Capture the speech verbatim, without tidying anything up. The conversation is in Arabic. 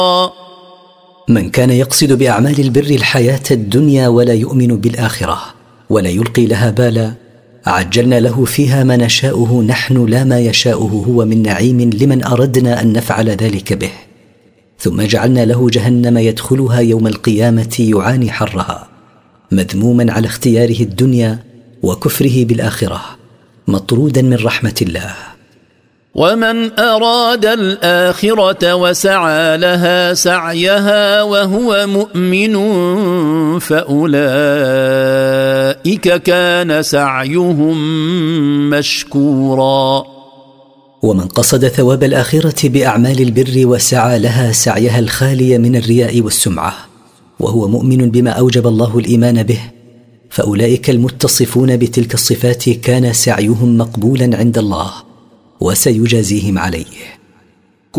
من كان يقصد بأعمال البر الحياة الدنيا ولا يؤمن بالآخرة ولا يلقي لها بالا، عجلنا له فيها ما نشاؤه نحن لا ما يشاؤه هو من نعيم لمن أردنا أن نفعل ذلك به، ثم جعلنا له جهنم يدخلها يوم القيامة يعاني حرها، مذموما على اختياره الدنيا وكفره بالآخرة، مطرودا من رحمة الله. ومن أراد الآخرة وسعى لها سعيها وهو مؤمن فأولئك كان سعيهم مشكورا. ومن قصد ثواب الآخرة بأعمال البر وسعى لها سعيها الخالي من الرياء والسمعة وهو مؤمن بما أوجب الله الإيمان به، فأولئك المتصفون بتلك الصفات كان سعيهم مقبولا عند الله وسيجازيهم عليه.